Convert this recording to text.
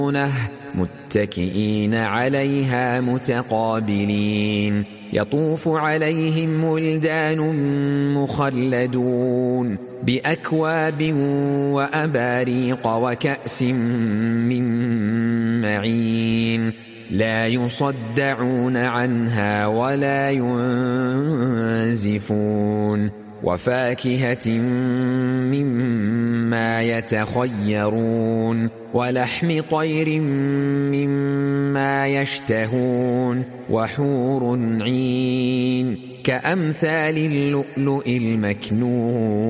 متكئين عليها متقابلين يطوف عليهم ولدان مخلدون بأكواب وأباريق وكأس من معين لا يصدعون عنها ولا ينزفون وفاكهة مما يتخيرون ولحم طير مما يشتهون وحور عين كأمثال اللؤلؤ المكنون